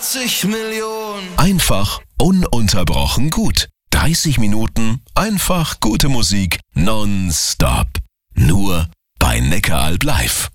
80 Millionen. Einfach ununterbrochen gut. 30 Minuten einfach gute Musik nonstop. Nur bei Neckaralb live.